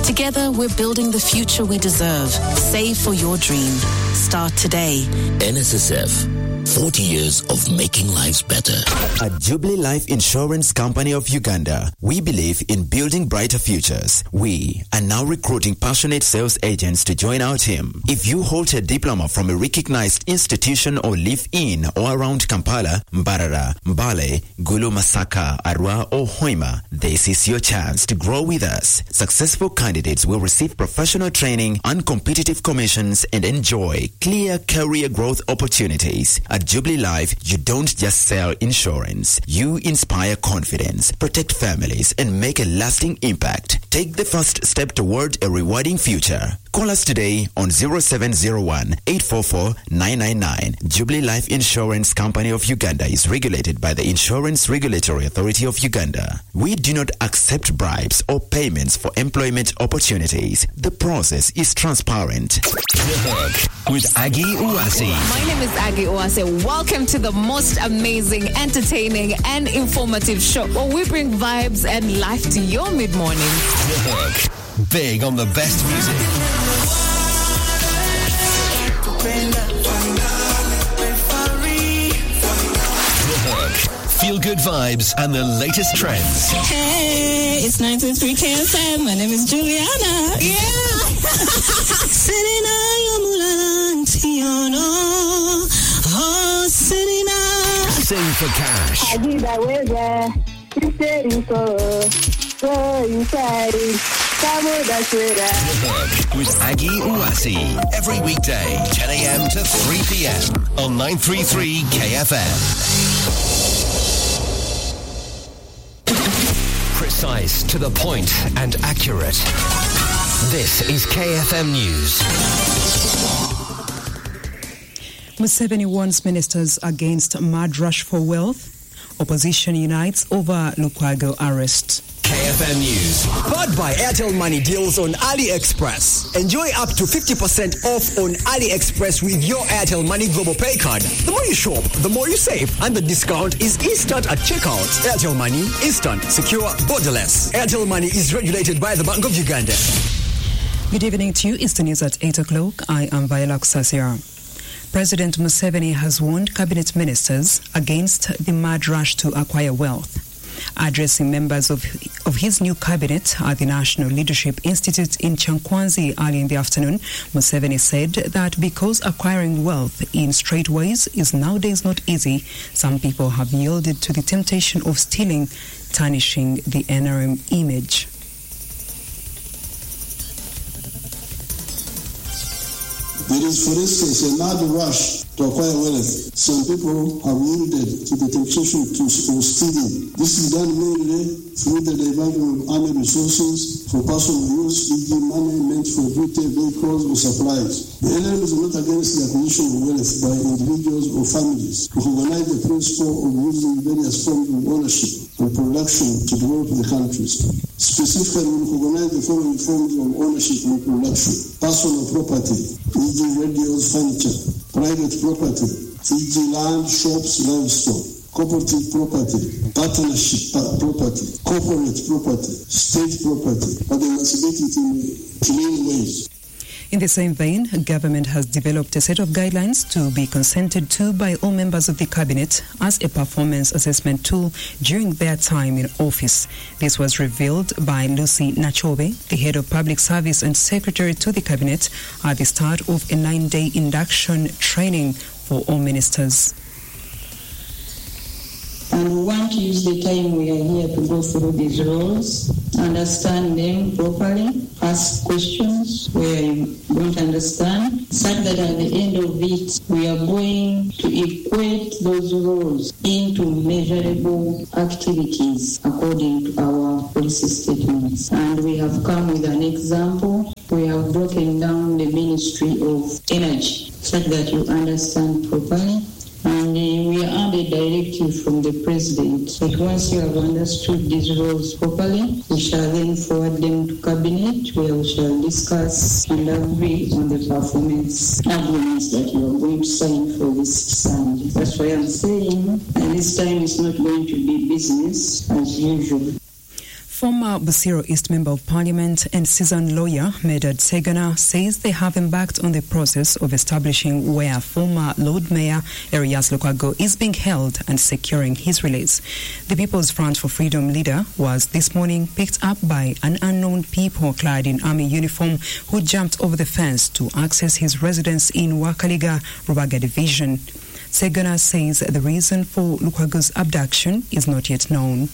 Together, we're building the future we deserve. Save for your dream. Start today. NSSF. 40 years of making lives better. At Jubilee Life Insurance Company of Uganda, we believe in building brighter futures. We are now recruiting passionate sales agents to join our team. If you hold a diploma from a recognized institution or live in or around Kampala, Mbarara, Mbale, Gulu, Masaka, Arua, or Hoima, this is your chance to grow with us. Successful candidates will receive professional training, uncompetitive commissions, and enjoy clear career growth opportunities. At Jubilee Life, you don't just sell insurance. You inspire confidence, protect families, and make a lasting impact. Take the first step toward a rewarding future. Call us today on 0701-844-999. Jubilee Life Insurance Company of Uganda is regulated by the Insurance Regulatory Authority of Uganda. We do not accept bribes or payments for employment opportunities. The process is transparent. The Hook with Aggie Uwasi. My name is Aggie Uwasi. Welcome to the most amazing, entertaining, and informative show where we bring vibes and life to your mid-morning. The Hook. Big on the best music. The Hook. Feel good vibes and the latest trends. Hey, it's 93 KFM. My name is Juliana. Yeah. Sing for cash. With Aggie Uwasi. Every weekday, 10 a.m. to 3 p.m. on 933 KFM. Precise, to the point, and accurate. This is KFM News. Museveni warns ministers against mad rush for wealth. Opposition unites over Lukwago arrest. KFM News. Powered by Airtel Money deals on AliExpress. Enjoy up to 50% off on AliExpress with your Airtel Money Global Pay card. The more you shop, the more you save. And the discount is instant at checkout. Airtel Money, instant, secure, borderless. Airtel Money is regulated by the Bank of Uganda. Good evening to you. It's the news at 8 o'clock. I am Viola Kusasira. President Museveni has warned cabinet ministers against the mad rush to acquire wealth. Addressing members of his new cabinet at the National Leadership Institute in Chankwanzi early in the afternoon, Museveni said that because acquiring wealth in straight ways is nowadays not easy, some people have yielded to the temptation of stealing, tarnishing the NRM image. There is, for instance, a mad rush to acquire wealth. Some people have yielded to the temptation of stealing. This is done mainly through the diversion of armed resources for personal use, e.g. money meant for retail vehicles or supplies. The NRM is not against the acquisition of wealth by individuals or families. We recognize the principle of using various forms of ownership and production to develop the countries. Specifically, we recognize the following forms of ownership and production: personal property, e.g. radios, furniture; private property, e.g. land, shops, livestock; cooperative property, partnership property, corporate property, state property, but they must get it in clean ways. In the same vein, government has developed a set of guidelines to be consented to by all members of the cabinet as a performance assessment tool during their time in office. This was revealed by Lucy Nachobe, the head of public service and secretary to the cabinet, at the start of a 9-day induction training for all ministers. And we want to use the time we are here to go through these roles, understand them properly, ask questions where you don't understand, such that at the end of it, we are going to equate those roles into measurable activities according to our policy statements. And we have come with an example. We have broken down the Ministry of Energy, such that you understand properly. And we are under directive from the President that once you have understood these roles properly, we shall then forward them to Cabinet, where we shall discuss and agree on the performance agreements that you are going to sign for this Sunday. That's why I'm saying, and this time is not going to be business as usual. Former Busiro East Member of Parliament and seasoned lawyer Medad Segana says they have embarked on the process of establishing where former Lord Mayor Erias Lukwago is being held and securing his release. The People's Front for Freedom leader was this morning picked up by an unknown people clad in army uniform who jumped over the fence to access his residence in Wakaliga, Rubaga Division. Segana says the reason for Lukwago's abduction is not yet known.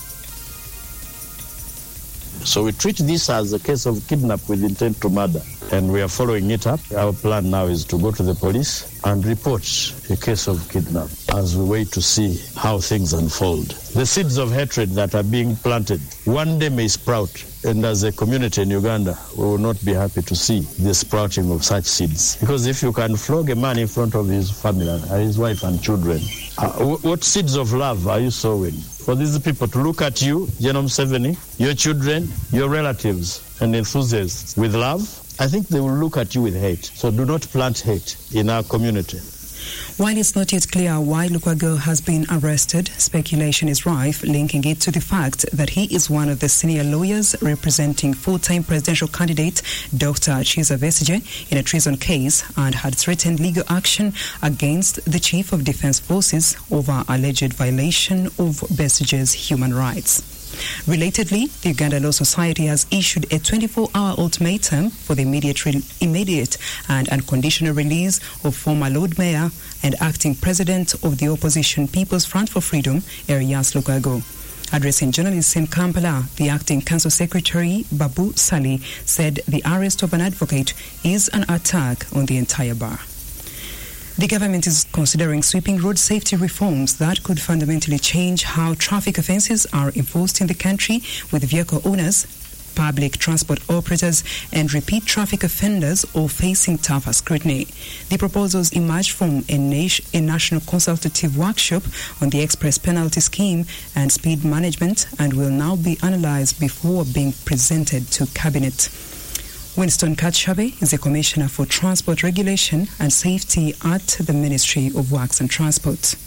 So we treat this as a case of kidnap with intent to murder, and we are following it up. Our plan now is to go to the police and report a case of kidnap as we wait to see how things unfold. The seeds of hatred that are being planted one day may sprout, and as a community in Uganda, we will not be happy to see the sprouting of such seeds. Because if you can flog a man in front of his family and his wife and children, what seeds of love are you sowing? For these people to look at you, Genome 70, your children, your relatives and enthusiasts with love, I think they will look at you with hate. So do not plant hate in our community. While it's not yet clear why Lukwago has been arrested, speculation is rife linking it to the fact that he is one of the senior lawyers representing full-time presidential candidate Dr. Chiza Besigye in a treason case and had threatened legal action against the Chief of Defense Forces over alleged violation of Besigye's human rights. Relatedly, the Uganda Law Society has issued a 24-hour ultimatum for the immediate and unconditional release of former Lord Mayor and acting president of the opposition People's Front for Freedom, Erias Lukwago. Addressing journalists in Kampala, the acting council secretary, Babu Sali, said the arrest of an advocate is an attack on the entire bar. The government is considering sweeping road safety reforms that could fundamentally change how traffic offences are enforced in the country, with vehicle owners, public transport operators and repeat traffic offenders all facing tougher scrutiny. The proposals emerged from a national consultative workshop on the express penalty scheme and speed management and will now be analysed before being presented to Cabinet. Winston Katshabe is the Commissioner for Transport Regulation and Safety at the Ministry of Works and Transport.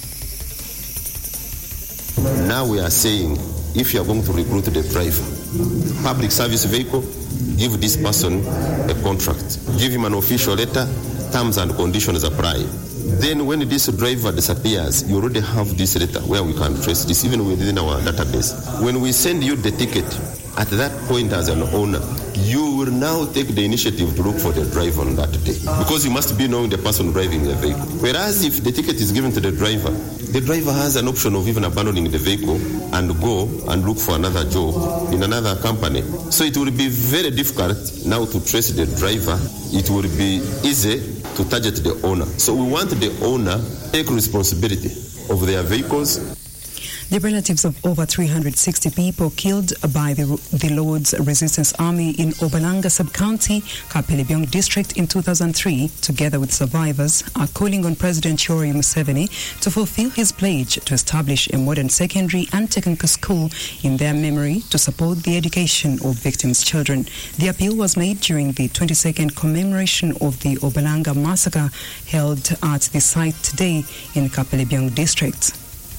Now we are saying, if you are going to recruit the driver, public service vehicle, give this person a contract. Give him an official letter, terms and conditions apply. Then when this driver disappears, you already have this letter where we can trace this, even within our database. When we send you the ticket, at that point as an owner, you will now take the initiative to look for the driver on that day, because you must be knowing the person driving the vehicle. Whereas if the ticket is given to the driver has an option of even abandoning the vehicle and go and look for another job in another company. So it will be very difficult now to trace the driver. It will be easy to target the owner. So we want the owner to take responsibility of their vehicles. The relatives of over 360 people killed by the Lord's Resistance Army in Obalanga Sub-County, Kapelebyong District in 2003, together with survivors, are calling on President Yoweri Museveni to fulfill his pledge to establish a modern secondary and technical school in their memory to support the education of victims' children. The appeal was made during the 22nd commemoration of the Obalanga massacre held at the site today in Kapelebyong District.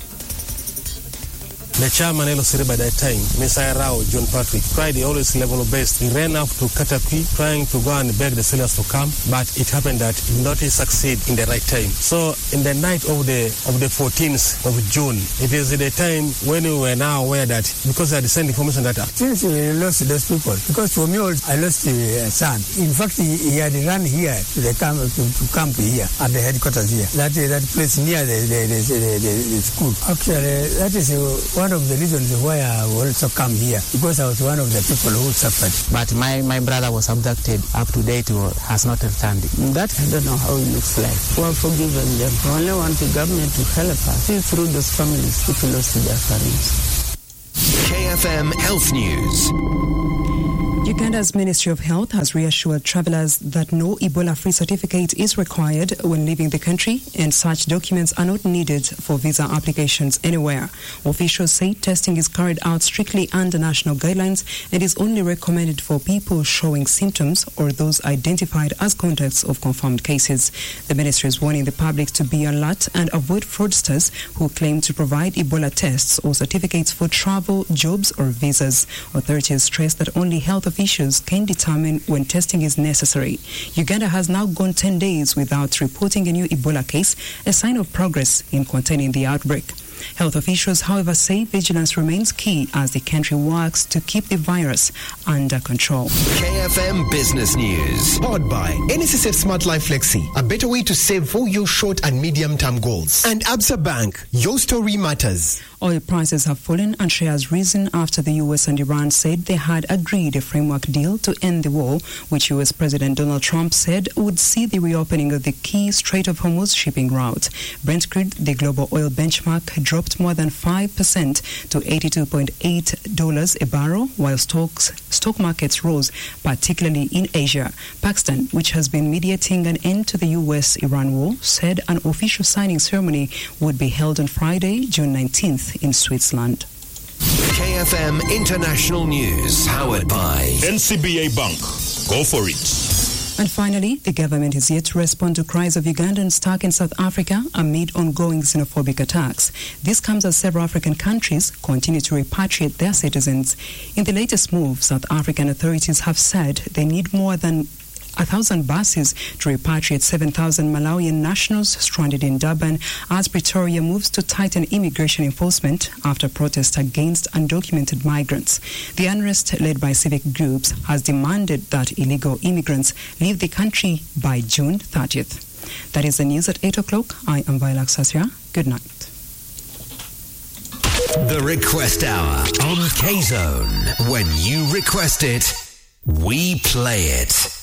The chairman, Elo Siri, by that time, Messiah Rao, John Patrick, tried always level best. He ran up to Katapi, trying to go and beg the sailors to come, but it happened that he did not succeed in the right time. So, in the night of the 14th of June, it is the time when we were now aware that, because I had sent information that... Since we lost those people, because for me, I lost a son. In fact, he had run here to the camp, to camp here, at the headquarters here. That place near the school. Actually, that is one of the reasons why I also come here, because I was one of the people who suffered. But my brother was abducted. Up to date, has not returned. That I don't know how it looks like. We have forgiven them. We only want the government to help us. See through those families, people lost their parents. KFM Health News. Uganda's Ministry of Health has reassured travelers that no Ebola-free certificate is required when leaving the country, and such documents are not needed for visa applications anywhere. Officials say testing is carried out strictly under national guidelines and is only recommended for people showing symptoms or those identified as contacts of confirmed cases. The ministry is warning the public to be alert and avoid fraudsters who claim to provide Ebola tests or certificates for travel, jobs, or visas. Authorities stress that only health officials can determine when testing is necessary. Uganda has now gone 10 days without reporting a new Ebola case, a sign of progress in containing the outbreak. Health officials, however, say vigilance remains key as the country works to keep the virus under control. KFM Business News. Powered by NSSF Smart Life Flexi, a better way to save for your short and medium-term goals. And Absa Bank, your story matters. Oil prices have fallen and shares risen after the U.S. and Iran said they had agreed a framework deal to end the war, which U.S. President Donald Trump said would see the reopening of the key Strait of Hormuz shipping route. Brent crude, the global oil benchmark, dropped more than 5% to $82.8 a barrel, while stock markets rose, particularly in Asia. Pakistan, which has been mediating an end to the U.S.-Iran war, said an official signing ceremony would be held on Friday, June 19th in Switzerland. KFM International News, powered by NCBA Bank. Go for it. And finally, the government is yet to respond to cries of Ugandans stuck in South Africa amid ongoing xenophobic attacks. This comes as several African countries continue to repatriate their citizens. In the latest move, South African authorities have said they need more than 1,000 buses to repatriate 7,000 Malawian nationals stranded in Durban as Pretoria moves to tighten immigration enforcement after protests against undocumented migrants. The unrest, led by civic groups, has demanded that illegal immigrants leave the country by June 30th. That is the news at 8 o'clock. I am Viola Sasya. Good night. The Request Hour on K-Zone. When you request it, we play it.